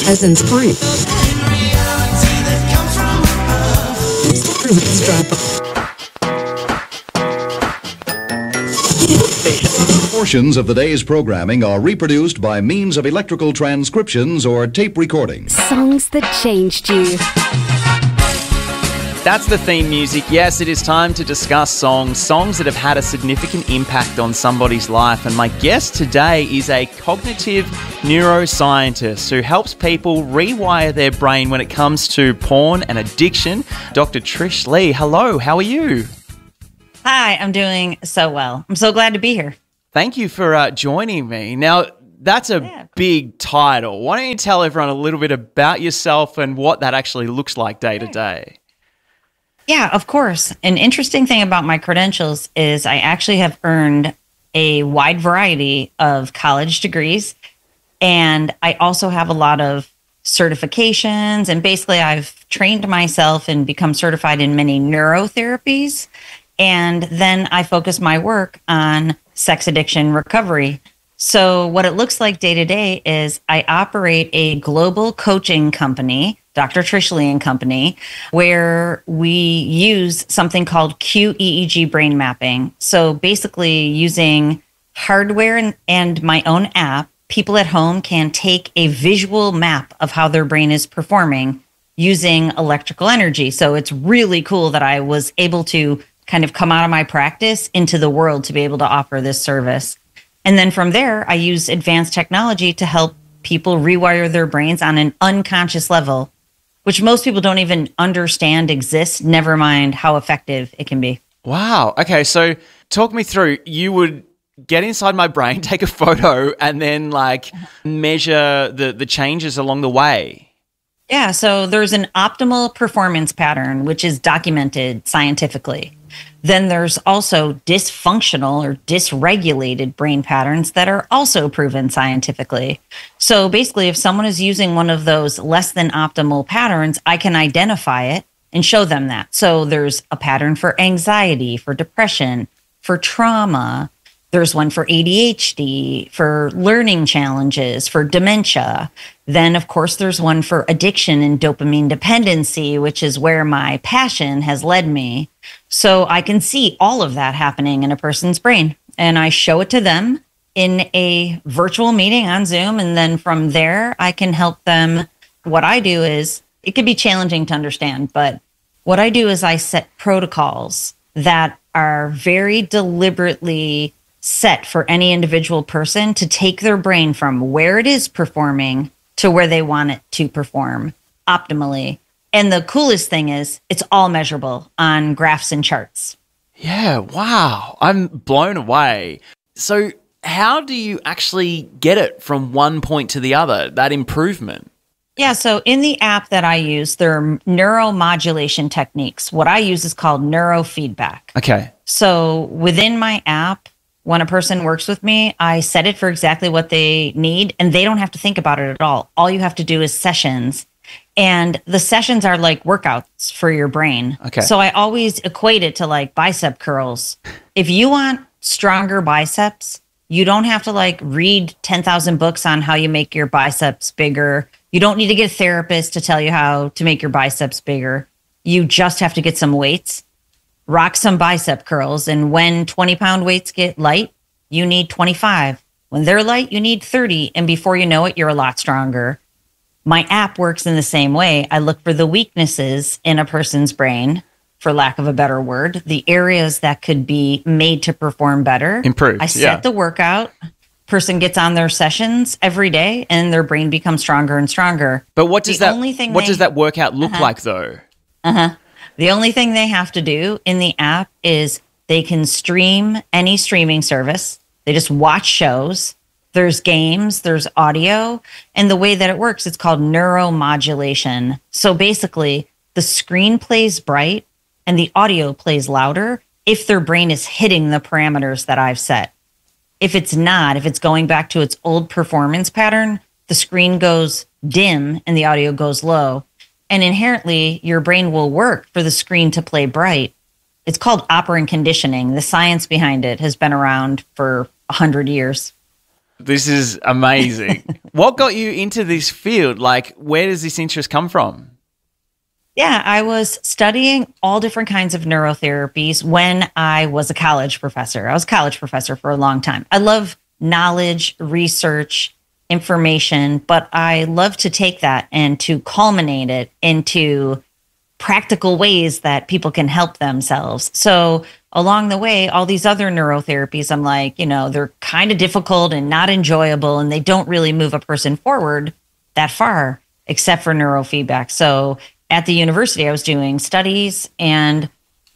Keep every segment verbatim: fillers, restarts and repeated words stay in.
Peasants Point. Portions of the day's programming are reproduced by means of electrical transcriptions or tape recordings. Songs that changed you. That's the theme music. Yes, it is time to discuss songs, songs that have had a significant impact on somebody's life. And my guest today is a cognitive neuroscientist who helps people rewire their brain when it comes to porn and addiction. Doctor Trish Lee, hello, how are you? Hi, I'm doing so well. I'm so glad to be here. Thank you for uh, joining me. Now, that's a yeah. big title. Why don't you tell everyone a little bit about yourself and what that actually looks like day to day? Yeah, of course. An interesting thing about my credentials is I actually have earned a wide variety of college degrees, and I also have a lot of certifications, and basically I've trained myself and become certified in many neurotherapies, and then I focus my work on sex addiction recovery. So what it looks like day to day is I operate a global coaching company, Doctor Trish Lee and Company, where we use something called Q E E G brain mapping. So basically using hardware and, and my own app, people at home can take a visual map of how their brain is performing using electrical energy. So it's really cool that I was able to kind of come out of my practice into the world to be able to offer this service. And then from there, I use advanced technology to help people rewire their brains on an unconscious level, which most people don't even understand exists, never mind how effective it can be. Wow. Okay, so talk me through. You would get inside my brain, take a photo, and then like measure the, the changes along the way. Yeah, so there's an optimal performance pattern, which is documented scientifically. Then there's also dysfunctional or dysregulated brain patterns that are also proven scientifically. So basically, if someone is using one of those less than optimal patterns, I can identify it and show them that. So there's a pattern for anxiety, for depression, for trauma. There's one for A D H D, for learning challenges, for dementia. Then, of course, there's one for addiction and dopamine dependency, which is where my passion has led me. So I can see all of that happening in a person's brain, and I show it to them in a virtual meeting on Zoom. And then from there, I can help them. What I do is, it can be challenging to understand, but what I do is I set protocols that are very deliberately set for any individual person to take their brain from where it is performing to where they want it to perform optimally. And the coolest thing is it's all measurable on graphs and charts. Yeah, wow. I'm blown away. So how do you actually get it from one point to the other, that improvement? Yeah, so in the app that I use, there are neuromodulation techniques. What I use is called neurofeedback. Okay. So within my app, when a person works with me, I set it for exactly what they need, and they don't have to think about it at all. All you have to do is sessions. And the sessions are like workouts for your brain. Okay. So I always equate it to like bicep curls. If you want stronger biceps, you don't have to like read ten thousand books on how you make your biceps bigger. You don't need to get a therapist to tell you how to make your biceps bigger. You just have to get some weights, rock some bicep curls. And when twenty pound weights get light, you need twenty-five. When they're light, you need thirty. And before you know it, you're a lot stronger. My app works in the same way. I look for the weaknesses in a person's brain, for lack of a better word, the areas that could be made to perform better. Improve. I set yeah. the workout. Person gets on their sessions every day and their brain becomes stronger and stronger. But what does the that only thing what they, does that workout look uh-huh. like though? Uh-huh. The only thing they have to do in the app is they can stream any streaming service. They just watch shows. There's games, there's audio, and the way that it works, it's called neuromodulation. So basically, the screen plays bright and the audio plays louder if their brain is hitting the parameters that I've set. If it's not, if it's going back to its old performance pattern, the screen goes dim and the audio goes low. And inherently, your brain will work for the screen to play bright. It's called operant conditioning. The science behind it has been around for one hundred years. This is amazing. What got you into this field? Like, where does this interest come from? Yeah, I was studying all different kinds of neurotherapies when I was a college professor. I was a college professor for a long time. I love knowledge, research, information, but I love to take that and to culminate it into practical ways that people can help themselves. So along the way, all these other neurotherapies, I'm like, you know, they're kind of difficult and not enjoyable, and they don't really move a person forward that far, except for neurofeedback. So at the university, I was doing studies, and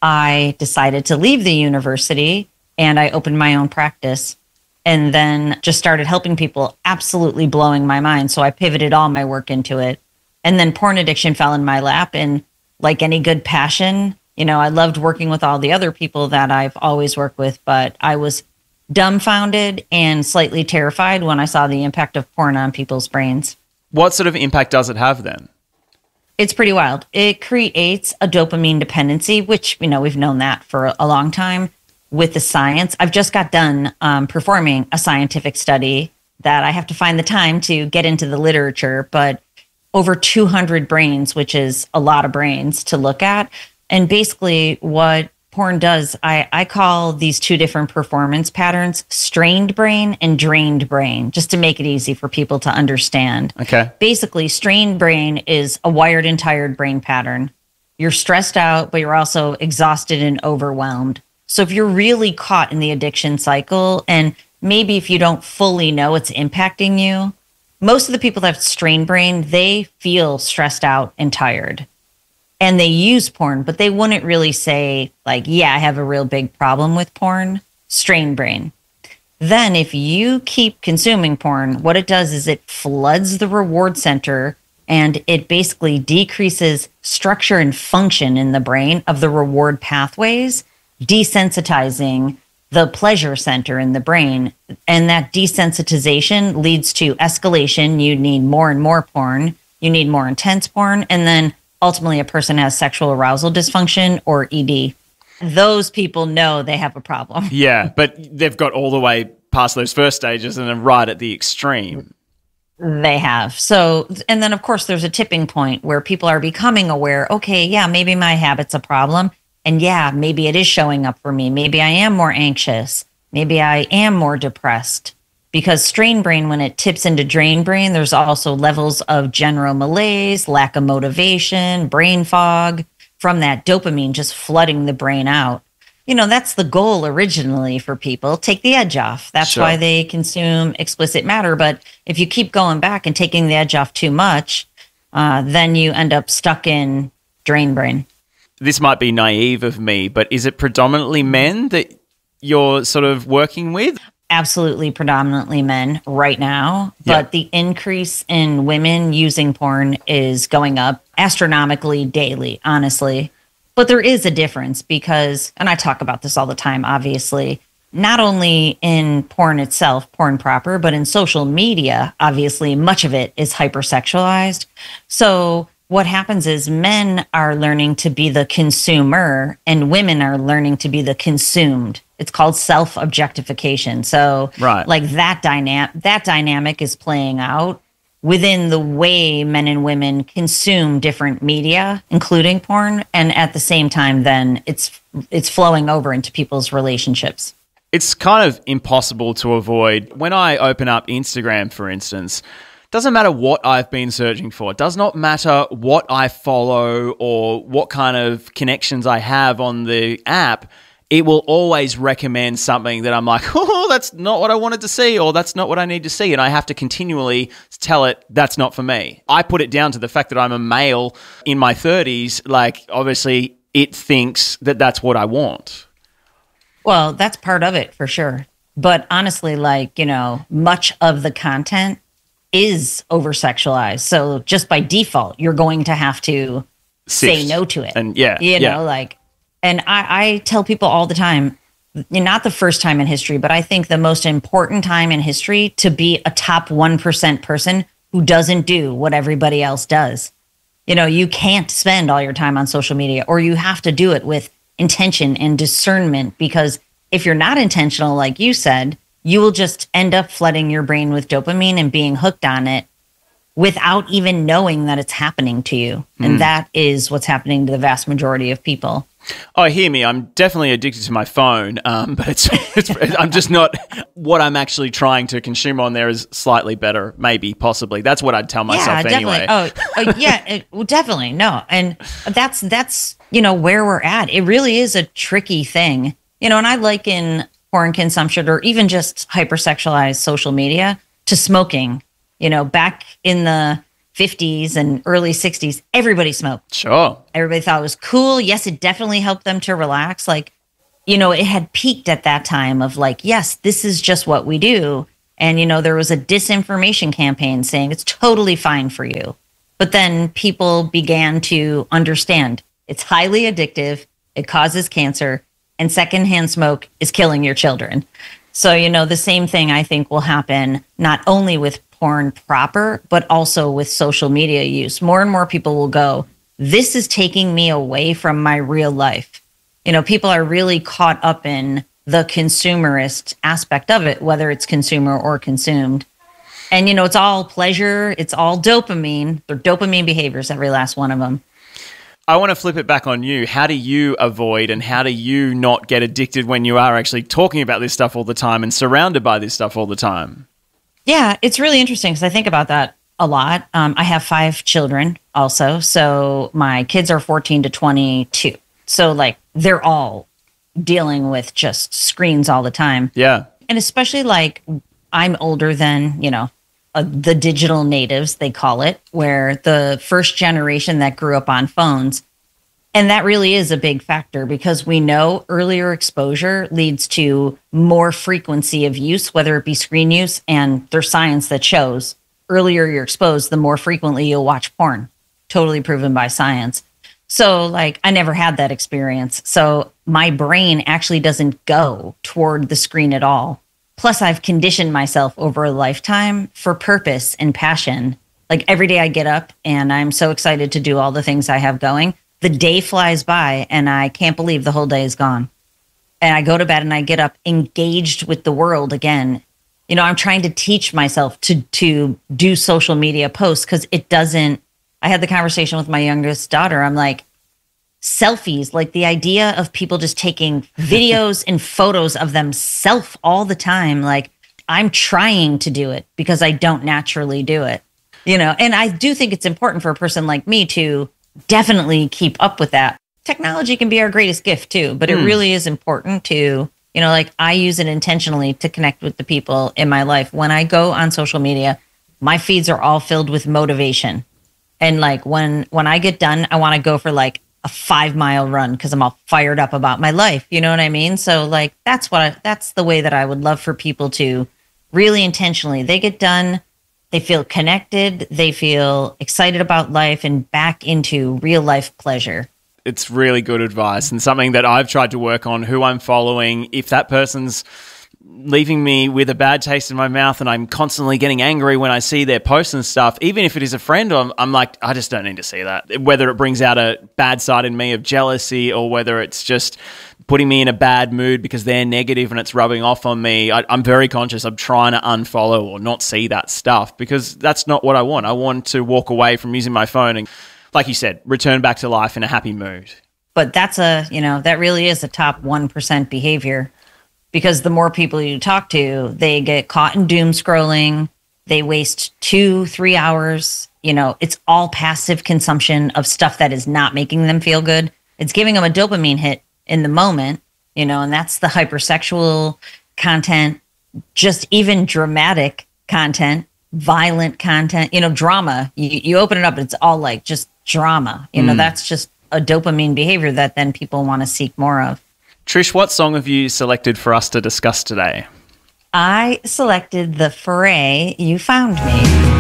I decided to leave the university, and I opened my own practice, and then just started helping people, absolutely blowing my mind. So I pivoted all my work into it. And then porn addiction fell in my lap, and like any good passion, you know, I loved working with all the other people that I've always worked with, but I was dumbfounded and slightly terrified when I saw the impact of porn on people's brains. What sort of impact does it have then? It's pretty wild. It creates a dopamine dependency, which, you know, we've known that for a long time with the science. I've just got done um, performing a scientific study that I have to find the time to get into the literature, but over two hundred brains, which is a lot of brains to look at. And basically what porn does, I, I call these two different performance patterns strained brain and drained brain, just to make it easy for people to understand. Okay. Basically, strained brain is a wired and tired brain pattern. You're stressed out, but you're also exhausted and overwhelmed. So if you're really caught in the addiction cycle, and maybe if you don't fully know it's impacting you, most of the people that have strained brain, they feel stressed out and tired. And they use porn, but they wouldn't really say, like, yeah, I have a real big problem with porn. Strained brain. Then if you keep consuming porn, what it does is it floods the reward center, and it basically decreases structure and function in the brain of the reward pathways, desensitizing the pleasure center in the brain. And that desensitization leads to escalation. You need more and more porn. You need more intense porn. And then ultimately a person has sexual arousal dysfunction, or E D. Those people know they have a problem. Yeah, but they've got all the way past those first stages and then right at the extreme. They have. So, and then of course there's a tipping point where people are becoming aware, okay, yeah, maybe my habit's a problem. And yeah, maybe it is showing up for me. Maybe I am more anxious. Maybe I am more depressed. Because strain brain, when it tips into drain brain, there's also levels of general malaise, lack of motivation, brain fog from that dopamine just flooding the brain out. You know, that's the goal originally for people. Take the edge off. That's Sure. why they consume explicit matter. But if you keep going back and taking the edge off too much, uh, then you end up stuck in drain brain. This might be naive of me, but is it predominantly men that you're sort of working with? Absolutely predominantly men right now, Yeah. but the increase in women using porn is going up astronomically daily, honestly. But there is a difference because, and I talk about this all the time, obviously, not only in porn itself, porn proper, but in social media, obviously, much of it is hypersexualized. So what happens is men are learning to be the consumer and women are learning to be the consumed. It's called self-objectification. So Right. like that dynamic, that dynamic is playing out within the way men and women consume different media, including porn. And at the same time, then it's, it's flowing over into people's relationships. It's kind of impossible to avoid. When I open up Instagram, for instance, doesn't matter what I've been searching for. It does not matter what I follow or what kind of connections I have on the app. It will always recommend something that I'm like, oh, that's not what I wanted to see, or that's not what I need to see. And I have to continually tell it, that's not for me. I put it down to the fact that I'm a male in my thirties. Like, obviously, it thinks that that's what I want. Well, that's part of it for sure. But honestly, like, you know, much of the content is over sexualized. So just by default, you're going to have to say Sift. no to it. And yeah, you yeah. know, like, and I, I tell people all the time, not the first time in history, but I think the most important time in history to be a top one percent person who doesn't do what everybody else does. You know, you can't spend all your time on social media, or you have to do it with intention and discernment, because if you're not intentional, like you said, you will just end up flooding your brain with dopamine and being hooked on it without even knowing that it's happening to you. And Mm. that is what's happening to the vast majority of people. Oh, hear me. I'm definitely addicted to my phone, um, but it's, it's I'm just not. What I'm actually trying to consume on there is slightly better, maybe, possibly. That's what I'd tell myself yeah, anyway. definitely. Oh, oh yeah, it, well, definitely. No, and that's that's you know where we're at. It really is a tricky thing, you know. And I liken porn consumption or even just hypersexualized social media to smoking. You know, back in the fifties and early sixties, everybody smoked. Sure. Everybody thought it was cool. Yes, it definitely helped them to relax. Like, you know, it had peaked at that time of like, yes, this is just what we do. And, you know, there was a disinformation campaign saying it's totally fine for you. But then people began to understand it's highly addictive, it causes cancer, and secondhand smoke is killing your children. So, you know, the same thing I think will happen not only with porn proper, but also with social media use. More and more people will go, this is taking me away from my real life. You know, people are really caught up in the consumerist aspect of it, whether it's consumer or consumed. And, you know, it's all pleasure. It's all dopamine. They're dopamine behaviors, every last one of them. I want to flip it back on you. How do you avoid and how do you not get addicted when you are actually talking about this stuff all the time and surrounded by this stuff all the time? Yeah, it's really interesting because I think about that a lot. Um, I have five children also. So my kids are fourteen to twenty-two. So like they're all dealing with just screens all the time. Yeah. And especially like I'm older than, you know, uh, the digital natives, they call it, where the first generation that grew up on phones. And that really is a big factor because we know earlier exposure leads to more frequency of use, whether it be screen use, and there's science that shows earlier you're exposed, the more frequently you'll watch porn. Totally proven by science. So like I never had that experience. So my brain actually doesn't go toward the screen at all. Plus I've conditioned myself over a lifetime for purpose and passion. Like every day I get up and I'm so excited to do all the things I have going. The day flies by and I can't believe the whole day is gone. And I go to bed and I get up engaged with the world again. You know, I'm trying to teach myself to to do social media posts because it doesn't, I had the conversation with my youngest daughter. I'm like, selfies, like the idea of people just taking videos and photos of themselves all the time. Like I'm trying to do it because I don't naturally do it, you know, and I do think it's important for a person like me to definitely keep up with that. Technology can be our greatest gift too, but it Mm. really is important to, you know, like I use it intentionally to connect with the people in my life. When I go on social media, my feeds are all filled with motivation. And like when, when I get done, I want to go for like a five mile run because I'm all fired up about my life. You know what I mean? So like, that's what I, that's the way that I would love for people to really intentionally, they get done, they feel connected, they feel excited about life and back into real life pleasure. It's really good advice and something that I've tried to work on, who I'm following. If that person's leaving me with a bad taste in my mouth and I'm constantly getting angry when I see their posts and stuff, even if it is a friend, I'm, I'm like, I just don't need to see that. Whether it brings out a bad side in me of jealousy or whether it's just putting me in a bad mood because they're negative and it's rubbing off on me, I, I'm very conscious. I'm trying to unfollow or not see that stuff because that's not what I want. I want to walk away from using my phone and, like you said, return back to life in a happy mood. But that's a, you know, that really is a top one percent behavior because the more people you talk to, they get caught in doom scrolling. They waste two, three hours. You know, it's all passive consumption of stuff that is not making them feel good. It's giving them a dopamine hit in the moment, you know, and that's the hypersexual content, just even dramatic content, violent content, you know, drama. You, you open it up, it's all like just drama. You know, Mm. that's just a dopamine behavior that then people want to seek more of. Trish, what song have you selected for us to discuss today? I selected the Foray, You Found Me.